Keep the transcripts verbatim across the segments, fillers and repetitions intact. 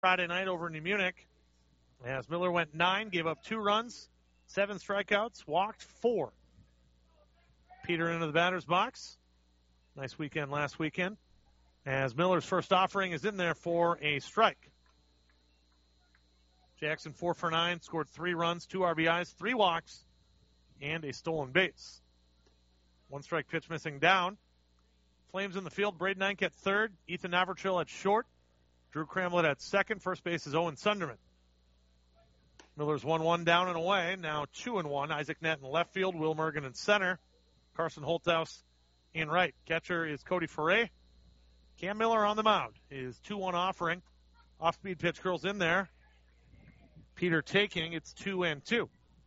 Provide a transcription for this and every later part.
Friday night over in Munich. As Miller went nine, gave up two runs, seven strikeouts, walked four. Peter into the batter's box. Nice weekend last weekend. As Miller's first offering is in there for a strike. Jackson four for nine, scored three runs, two R B Is, three walks, and a stolen base. One strike pitch missing down. Flames in the field. Braden Eink at third. Ethan Navratil at short. Drew Cramlett at second. First base is Owen Sunderman. Miller's one one down and away. Now two and one. Isaac Nett in left field. Will Mergen in center. Carson Holthouse in right. Catcher is Cody Foray. Cam Miller on the mound. His two one offering. Off-speed pitch curls in there. Peter taking. It's two and two.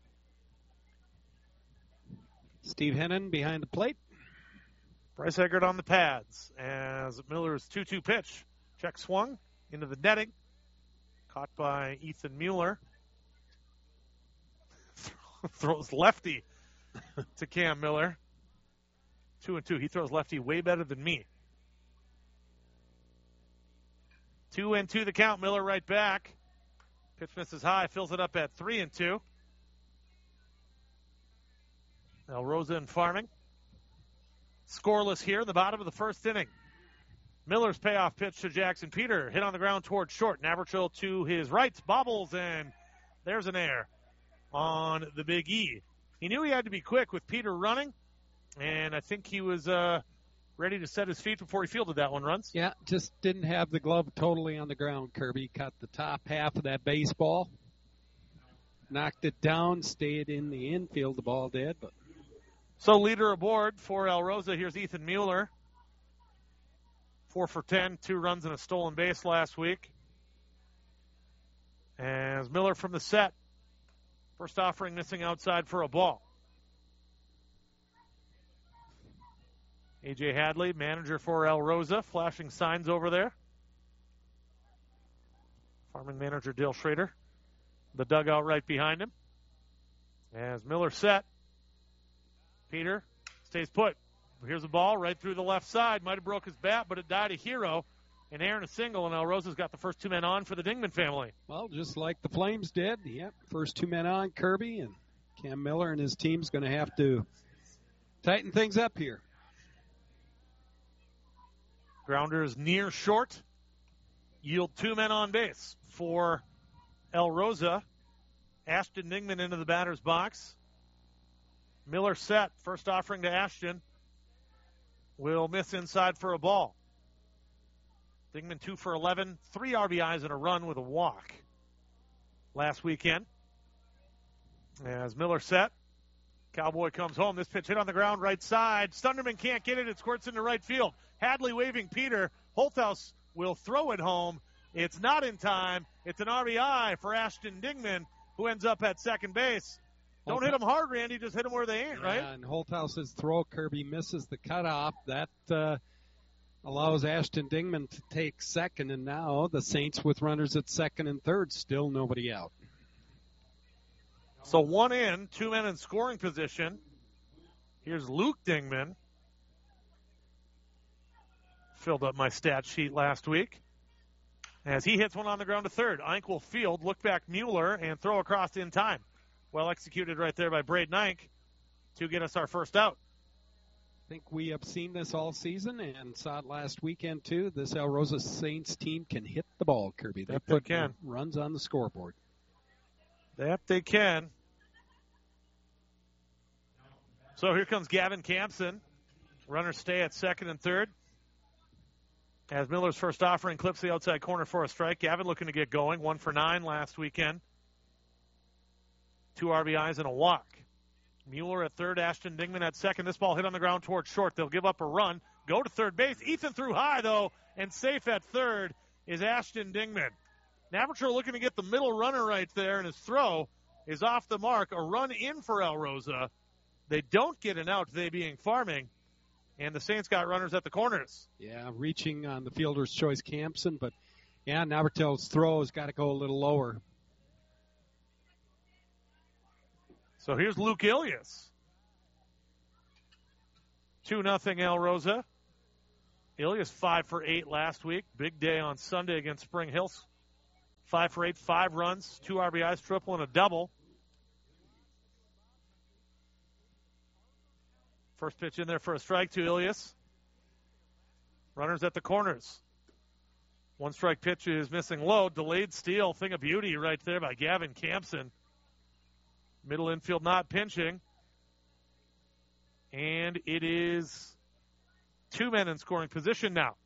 Steve Hennon behind the plate. Bryce Eggert on the pads as Miller's two two pitch. Check swung into the netting. Caught by Ethan Mueller. Throws lefty to Cam Miller. Two and two. He throws lefty way better than me. Two and two the count. Miller right back. Pitch misses high. Fills it up at three and two. Now Rosa and Farming. Scoreless here in the bottom of the first inning. Miller's payoff pitch to Jackson Peter. Hit on the ground towards short. Navratil to his right. Bobbles, and there's an error on the Big E. He knew he had to be quick with Peter running, and I think he was uh, ready to set his feet before he fielded that one, Runs. Yeah, just didn't have the glove totally on the ground, Kirby. Caught the top half of that baseball. Knocked it down, stayed in the infield, the ball did, but So leader aboard for El Rosa. Here's Ethan Mueller. Four for ten, two runs and a stolen base last week. As Miller from the set. First offering missing outside for a ball. A J Hadley, manager for El Rosa, flashing signs over there. Farming manager Dale Schrader. The dugout right behind him. As Miller set. Peter stays put. Here's the ball right through the left side. Might have broke his bat, but it died a hero. And Aaron a single, and El Rosa's got the first two men on for the Dingman family. Well, just like the Flames did. Yep, first two men on, Kirby, and Cam Miller and his team's going to have to tighten things up here. Grounder is near short. Yield two men on base for El Rosa. Ashton Dingman into the batter's box. Miller set. First offering to Ashton. Will miss inside for a ball. Dingman two for eleven. Three R B Is and a run with a walk last weekend. As Miller set. Cowboy comes home. This pitch hit on the ground right side. Stunderman can't get it. It squirts into right field. Hadley waving Peter. Holthouse will throw it home. It's not in time. It's an R B I for Ashton Dingman, who ends up at second base. Don't hit them hard, Randy. Just hit them where they ain't, yeah, right? And Holthouse's throw, Kirby misses the cutoff. That uh, allows Ashton Dingman to take second, and now the Saints with runners at second and third, still nobody out. So one in, two men in scoring position. Here's Luke Dingman. Filled up my stat sheet last week. As he hits one on the ground to third. Eink will field, look back Mueller, and throw across in time. Well executed right there by Braden Eink to get us our first out. I think we have seen this all season and saw it last weekend too. This El Rosa Saints team can hit the ball, Kirby. They Yep, put they can. runs on the scoreboard. Yep, they can. So here comes Gavin Campson. Runners stay at second and third. As Miller's first offering clips the outside corner for a strike. Gavin looking to get going. One for nine last weekend. Two R B Is and a walk. Mueller at third, Ashton Dingman at second. This ball hit on the ground towards short. They'll give up a run. Go to third base. Ethan threw high, though, and safe at third is Ashton Dingman. Navratil looking to get the middle runner right there, and his throw is off the mark. A run in for El Rosa. They don't get an out, they being Farming, and the Saints got runners at the corners. Yeah, reaching on the fielder's choice, Campson, but, yeah, Navratil's throw has got to go a little lower. So here's Luke Ilias. two nothing El Rosa. Ilias five for eight last week. Big day on Sunday against Spring Hills. five for eight, five runs, two R B Is, triple, and a double. First pitch in there for a strike to Ilias. Runners at the corners. One strike pitch is missing low. Delayed steal, thing of beauty right there by Gavin Campson. Middle infield not pinching. And it is two men in scoring position now.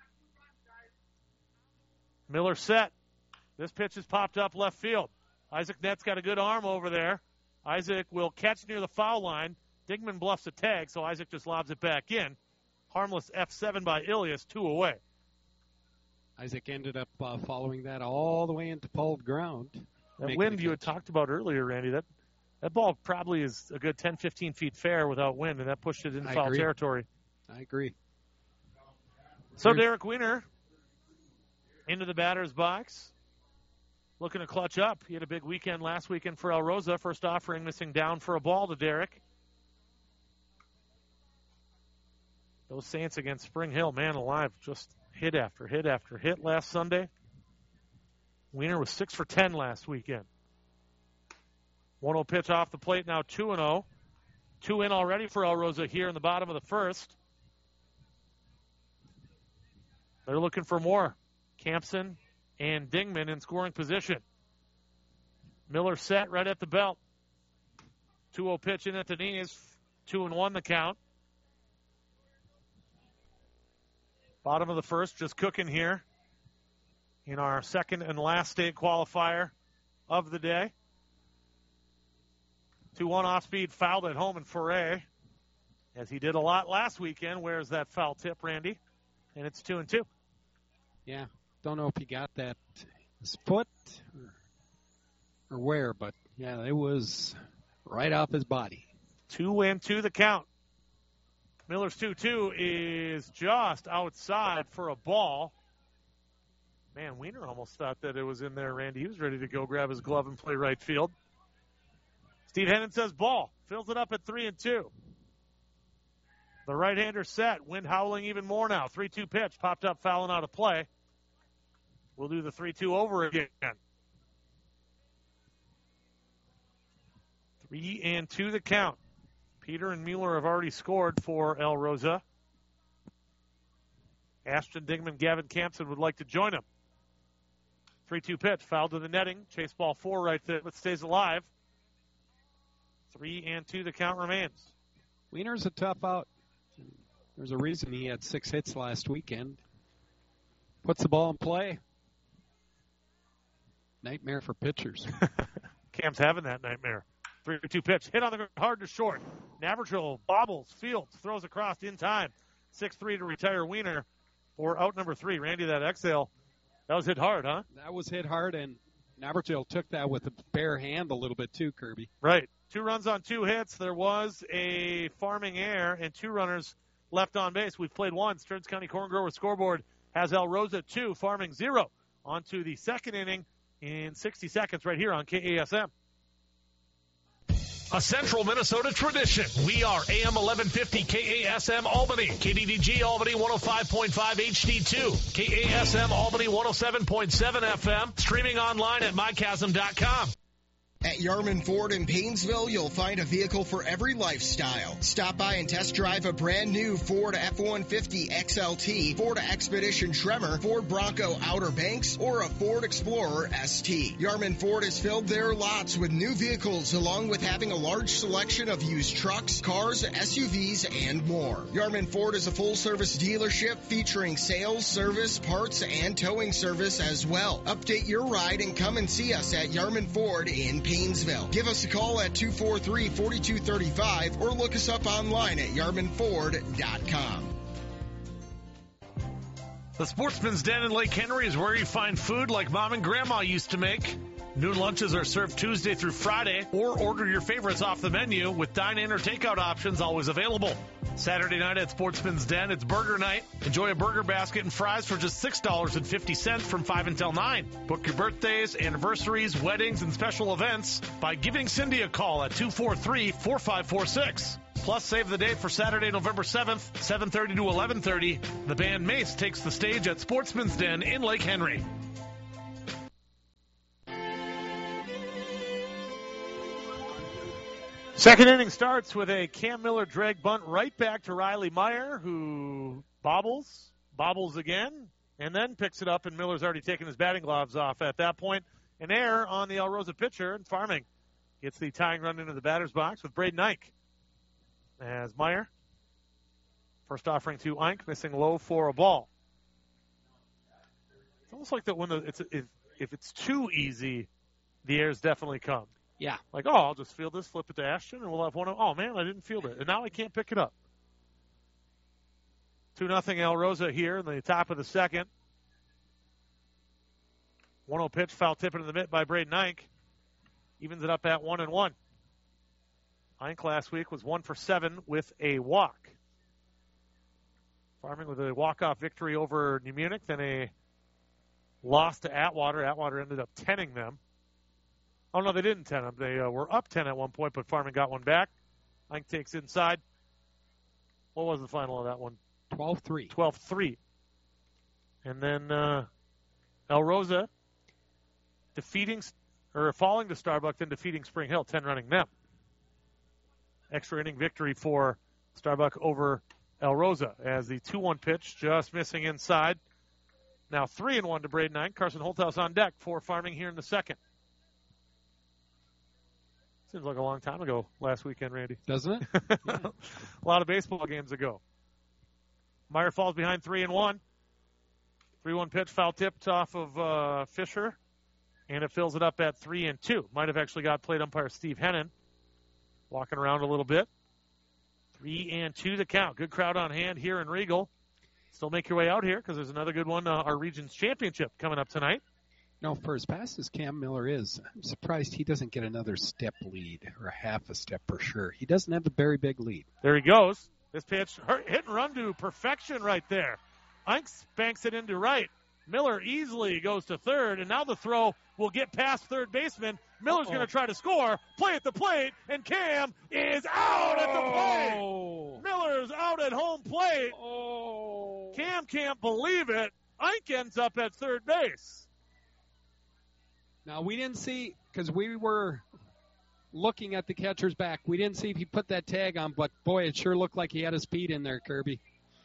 Miller set. This pitch is popped up left field. Isaac Nett's got a good arm over there. Isaac will catch near the foul line. Dingman bluffs a tag, so Isaac just lobs it back in. Harmless F seven by Ilias, two away. Isaac ended up uh, following that all the way into pulled ground. That wind you had talked about earlier, Randy, that that ball probably is a good ten, fifteen feet fair without wind, and that pushed it into I foul agree. territory. I agree. So Here's- Derek Wiener into the batter's box, looking to clutch up. He had a big weekend last weekend for El Rosa. First offering missing down for a ball to Derek. Those Saints against Spring Hill, man alive, just hit after hit after hit last Sunday. Wiener was six for ten last weekend. one oh pitch off the plate, now two and oh. Two in already for El Rosa here in the bottom of the first. They're looking for more. Campson and Dingman in scoring position. Miller set right at the belt. two oh pitch in at the knees. two and one the count. Bottom of the first, just cooking here in our second and last state qualifier of the day. two one off-speed fouled at home in Foray, as he did a lot last weekend. Where's that foul tip, Randy? And it's two and two. Yeah, don't know if he got that his foot or, or where, but yeah, it was right off his body. Two and two the count. Miller's two two is just outside for a ball. Man, Wiener almost thought that it was in there, Randy. He was ready to go grab his glove and play right field. Steve Hennon says ball. Fills it up at three and two. The right-hander set. Wind howling even more now. three two pitch. Popped up, fouling out of play. We'll do the three two over again. Three and two the count. Peter and Mueller have already scored for El Rosa. Ashton Dingman, Gavin Campson would like to join him. three two pitch, foul to the netting. Chase ball four right there, but stays alive. Three and two, the count remains. Wiener's a tough out. There's a reason he had six hits last weekend. Puts the ball in play. Nightmare for pitchers. Cam's having that nightmare. three two pitch, hit on the ground, hard to short. Navratil bobbles, fields, throws across in time. six three to retire Wiener for out number three. Randy, that exhale, that was hit hard, huh? That was hit hard, and Navratil took that with a bare hand a little bit too, Kirby. Right. Two runs on two hits. There was a farming error and two runners left on base. We've played one. Stearns County Corn Grower scoreboard has El Rosa two, farming zero. On to the second inning in sixty seconds right here on K A S M. A Central Minnesota tradition. We are A M eleven fifty K A S M Albany. K D D G Albany one oh five point five H D two. K A S M Albany one oh seven point seven F M. Streaming online at my chasm dot com. At Yarman Ford in Paynesville, you'll find a vehicle for every lifestyle. Stop by and test drive a brand new Ford F one fifty X L T, Ford Expedition Tremor, Ford Bronco Outer Banks, or a Ford Explorer S T. Yarman Ford has filled their lots with new vehicles, along with having a large selection of used trucks, cars, S U Vs, and more. Yarman Ford is a full-service dealership featuring sales, service, parts, and towing service as well. Update your ride and come and see us at Yarman Ford in Paynesville. Paynesville. Give us a call at two four three, four two three five or look us up online at yarman ford dot com. The Sportsman's Den in Lake Henry is where you find food like Mom and Grandma used to make. Noon lunches are served Tuesday through Friday, or order your favorites off the menu with dine-in or takeout options always available. Saturday night at Sportsman's Den, it's burger night. Enjoy a burger basket and fries for just six dollars and fifty cents from five until nine. Book your birthdays, anniversaries, weddings, and special events by giving Cindy a call at two four three, four five four six. Plus, save the date for Saturday, November seventh, seven thirty to eleven thirty. The band Mace takes the stage at Sportsman's Den in Lake Henry. Second inning starts with a Cam Miller drag bunt right back to Riley Meyer, who bobbles, bobbles again, and then picks it up, and Miller's already taken his batting gloves off at that point. An error on the El Rosa pitcher, and Farming gets the tying run into the batter's box with Braden Ike. As Meyer, first offering to Ike, missing low for a ball. It's almost like that when the, it's if, if it's too easy, the errors definitely come. Yeah. Like, oh, I'll just field this, flip it to Ashton, and we'll have one. Oh, man, I didn't field it. And now I can't pick it up. two nothing El Rosa here in the top of the second. one oh pitch, foul tip into the mitt by Braden Ike. Evens it up at one and one. Ike last week was one for seven with a walk. Farming with a walk-off victory over New Munich, then a loss to Atwater. Atwater ended up tenning them. Oh, no, they didn't ten them. They uh, were up ten at one point, but Farming got one back. Ike takes inside. What was the final of that one? twelve three. twelve three. And then uh, El Rosa defeating, or falling to Starbuck, then defeating Spring Hill, ten running them. Extra inning victory for Starbuck over El Rosa as the two one pitch just missing inside. Now three and one to Braden Ike. Carson Holthouse on deck for Farming here in the second. Seems like a long time ago last weekend, Randy. Doesn't it? Yeah. A lot of baseball games ago. Meyer falls behind three and one. three one pitch, foul tipped off of uh, Fisher, and it fills it up at three and two. Might have actually got plate umpire Steve Hennon walking around a little bit. three and two the count. Good crowd on hand here in Regal. Still make your way out here because there's another good one, uh, our region's championship coming up tonight. No, for as fast as Cam Miller is, I'm surprised he doesn't get another step lead, or a half a step for sure. He doesn't have a very big lead. There he goes. This pitch, hit and run to perfection right there. Ike banks it into right. Miller easily goes to third, and now the throw will get past third baseman. Miller's going to try to score, play at the plate, and Cam is out at the plate. Oh. Miller's out at home plate. Oh. Cam can't believe it. Ike ends up at third base. Now, we didn't see, because we were looking at the catcher's back, we didn't see if he put that tag on, but, boy, it sure looked like he had his speed in there, Kirby.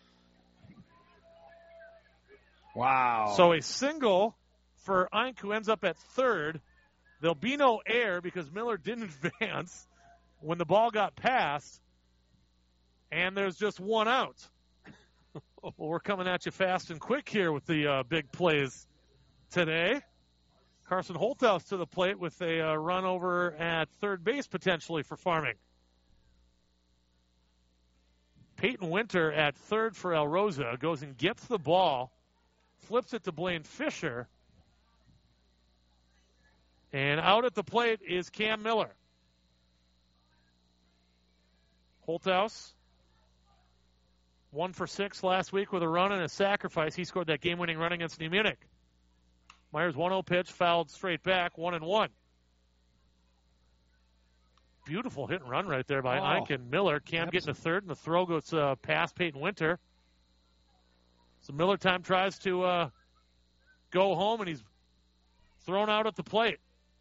Wow. So a single for Ike, who ends up at third. There'll be no error because Miller didn't advance when the ball got passed, and there's just one out. Well, we're coming at you fast and quick here with the uh, big plays today. Carson Holthouse to the plate with a uh, run over at third base potentially for Farming. Peyton Winter at third for El Rosa goes and gets the ball, flips it to Blaine Fisher, and out at the plate is Cam Miller. Holthouse, one for six last week with a run and a sacrifice. He scored that game-winning run against New Munich. Myers one oh pitch, fouled straight back, one and one. Beautiful hit and run right there by oh. Ike and Miller. Cam Absolutely. getting a third, and the throw goes uh, past Peyton Winter. So Miller time tries to uh, go home, and he's thrown out at the plate.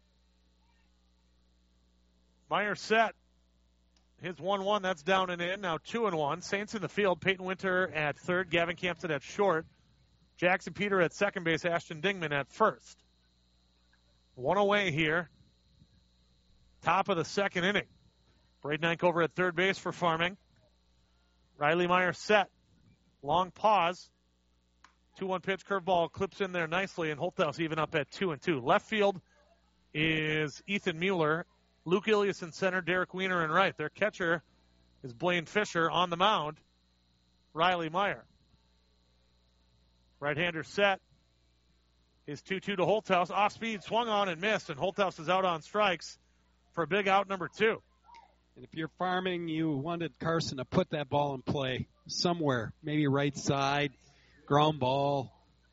Myers set. His one one, that's down and in. Now two and one. Saints in the field. Peyton Winter at third. Gavin Campson at short. Jackson Peter at second base. Ashton Dingman at first. One away here. Top of the second inning. Braden Ike over at third base for Farming. Riley Meyer set. Long pause. two one pitch curveball clips in there nicely, and Holthouse even up at two and two. Left field is Ethan Mueller. Luke Ilias in center. Derek Wiener in right. Their catcher is Blaine Fisher on the mound. Riley Meyer. Right-hander set. Is two two to Holthouse. Off speed, swung on and missed, and Holthouse is out on strikes for a big out number two. And if you're Farming, you wanted Carson to put that ball in play somewhere, maybe right side, ground ball.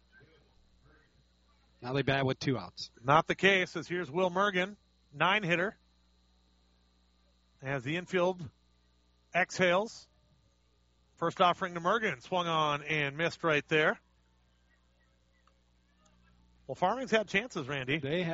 Now they bat with two outs. Not the case, as here's Will Mergen, nine-hitter. As the infield exhales. First offering to Mergen, swung on and missed right there. Well, Farming's had chances, Randy. They have.